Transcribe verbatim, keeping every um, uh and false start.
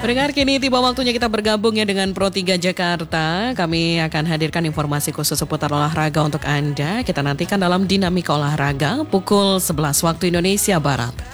Pendengar, kini tiba waktunya kita bergabung ya dengan Pro tiga Jakarta. Kami akan hadirkan informasi khusus seputar olahraga untuk Anda. Kita nantikan dalam Dinamika Olahraga pukul sebelas waktu Indonesia Barat.